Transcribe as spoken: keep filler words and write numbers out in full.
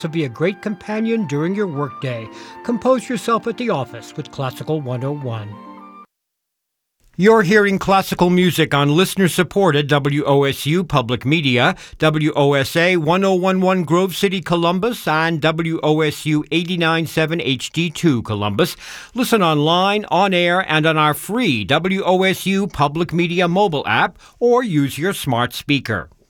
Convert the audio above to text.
To be a great companion during your workday. Compose yourself at the office with Classical one oh one. You're hearing classical music on listener-supported W O S U Public Media, W O S A one oh one point one Grove City, Columbus, and W O S U eighty-nine point seven H D two Columbus. Listen online, on air, and on our free W O S U Public Media mobile app, or use your smart speaker.